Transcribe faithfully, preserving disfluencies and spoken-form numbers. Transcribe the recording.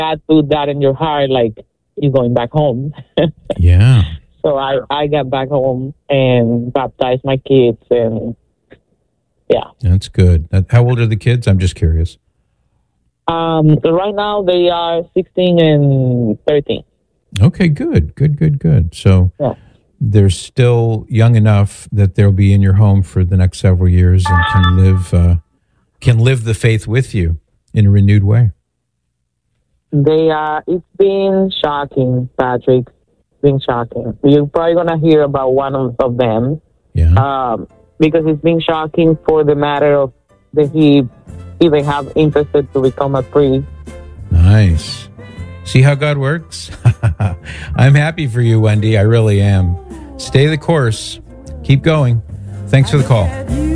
God put that in your heart, like you're going back home. Yeah. So I, I got back home and baptized my kids, and yeah. That's good. How old are the kids? I'm just curious. Um, right now they are sixteen and thirteen. Okay, good, good, good, good. So yeah. They're still young enough that they'll be in your home for the next several years and can live uh, can live the faith with you in a renewed way. They are. It's been shocking, Patrick. It's been shocking. You're probably gonna hear about one of, of them. Yeah. Um, because it's been shocking for the matter of that he even have interested to become a priest. Nice. See how God works? I'm happy for you, Wendy. I really am. Stay the course. Keep going. Thanks for the call.